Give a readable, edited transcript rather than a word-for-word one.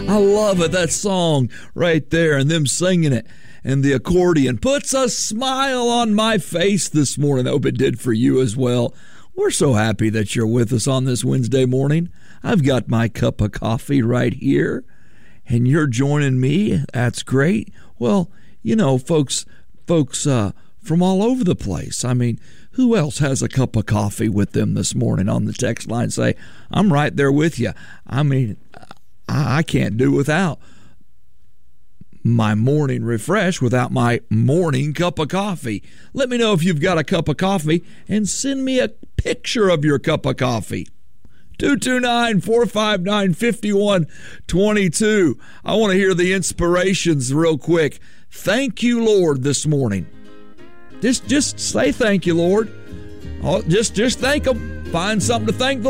I love it, that song right there, and them singing it. And the accordion puts a smile on my face this morning. I hope it did for you as well. We're so happy that you're with us on this Wednesday morning. I've got my cup of coffee right here, and you're joining me. That's great. Well, you know, folks from all over the place. I mean, who else has a cup of coffee with them this morning on the text line? Say, I'm right there with you. I mean, I can't do without my morning refresh, without my morning cup of coffee. Let me know if you've got a cup of coffee and send me a picture of your cup of coffee. 229-459-5122. I want to hear the inspirations real quick. Thank you, Lord, this morning. Just say thank you, Lord. Just thank Him. Find something to thank the